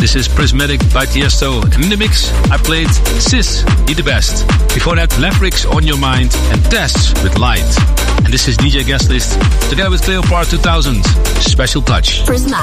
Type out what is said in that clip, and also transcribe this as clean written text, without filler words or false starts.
This is Prismatic by Tiesto. And in the mix, I played Sis, Be The Best. Before that, Mavericks, On Your Mind, and Tess with Light. And this is DJ Guest List, together with Cleopatra 2000. Special Touch. Prismatic.